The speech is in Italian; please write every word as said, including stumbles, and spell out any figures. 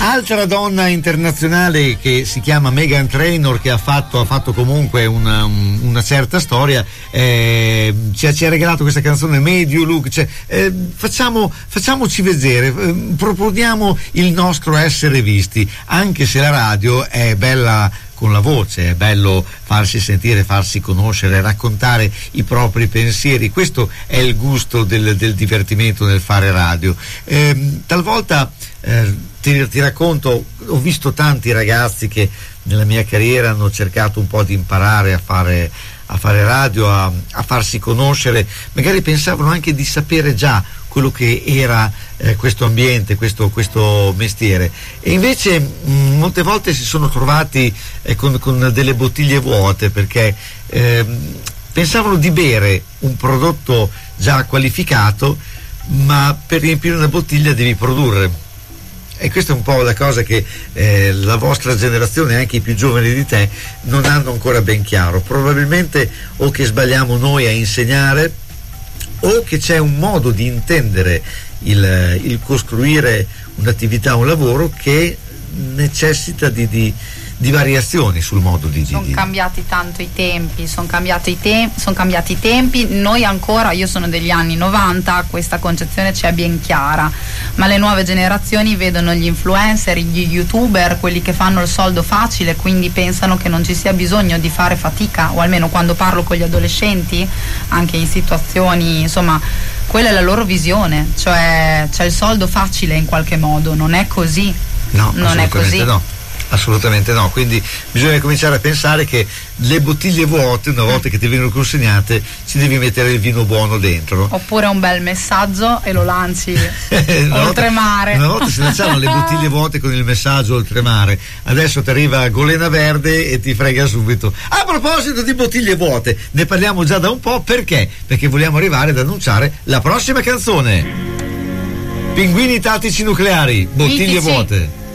Altra donna internazionale che si chiama Meghan Trainor, che ha fatto, ha fatto comunque una, una certa storia, eh, ci, ha, ci ha regalato questa canzone Made You Look, cioè, eh, facciamo, facciamoci vedere, eh, proponiamo il nostro essere visti, anche se la radio è bella con la voce, è bello farsi sentire, farsi conoscere, raccontare i propri pensieri. Questo è il gusto del, del divertimento nel fare radio. Eh, talvolta eh, ti, ti racconto, ho visto tanti ragazzi che nella mia carriera hanno cercato un po' di imparare a fare, a fare radio, a, a farsi conoscere, magari pensavano anche di sapere già quello che era eh, questo ambiente, questo, questo mestiere, e invece mh, molte volte si sono trovati eh, con, con delle bottiglie vuote, perché eh, pensavano di bere un prodotto già qualificato, ma per riempire una bottiglia devi produrre. E questa è un po' la cosa che eh, la vostra generazione, anche i più giovani di te, non hanno ancora ben chiaro. Probabilmente o che sbagliamo noi a insegnare, o che c'è un modo di intendere il, il costruire un'attività, un lavoro che necessita di, di, di variazioni sul modo di, di sono cambiati tanto i tempi, sono cambiati i tempi, sono cambiati i tempi. Noi ancora, io sono degli anni novanta, questa concezione c'è ben chiara, ma le nuove generazioni vedono gli influencer, gli youtuber, quelli che fanno il soldo facile, quindi pensano che non ci sia bisogno di fare fatica, o almeno quando parlo con gli adolescenti, anche in situazioni, insomma, quella è la loro visione, cioè c'è il soldo facile in qualche modo. Non è così. No, non è così. No, assolutamente no. Quindi bisogna cominciare a pensare che le bottiglie vuote, una volta che ti vengono consegnate, ci devi mettere il vino buono dentro. Oppure un bel messaggio e lo lanci una oltremare. Volta, una volta si lanciavano le bottiglie vuote con il messaggio oltremare. Adesso ti arriva Golena Verde e ti frega subito. A proposito di bottiglie vuote, ne parliamo già da un po'. Perché? Perché vogliamo arrivare ad annunciare la prossima canzone. Pinguini tattici nucleari, bottiglie Mitici. vuote.